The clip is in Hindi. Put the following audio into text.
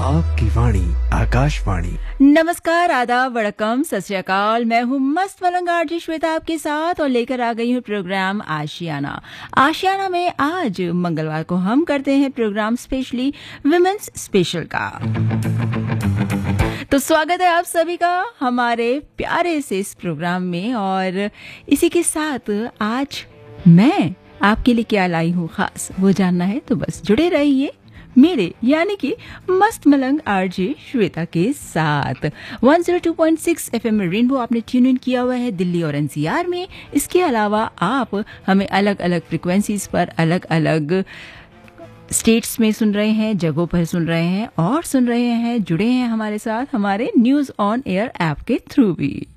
आपकी वाणी आकाशवाणी। नमस्कार, आदाब, वड़कम, सत श्री अकाल। मैं हूँ मस्त मलंग आरजे श्वेता आपके साथ और लेकर आ गई हूँ प्रोग्राम आशियाना। आशियाना में आज मंगलवार को हम करते हैं प्रोग्राम स्पेशली विमेंस स्पेशल का। तो स्वागत है आप सभी का हमारे प्यारे से इस प्रोग्राम में। और इसी के साथ आज मैं आपके लिए क्या लाई हूँ खास, वो जानना है तो बस जुड़े रहिए मेरे यानी कि मस्त मलंग आरजे श्वेता के साथ। 102.6 एफएम में रेनबो आपने ट्यून इन किया हुआ है दिल्ली और एनसीआर में। इसके अलावा आप हमें अलग अलग फ्रिक्वेंसीज पर अलग अलग स्टेट्स में सुन रहे हैं, जगहों पर सुन रहे हैं और सुन रहे हैं, जुड़े हैं हमारे साथ हमारे न्यूज ऑन एयर ऐप के थ्रू भी।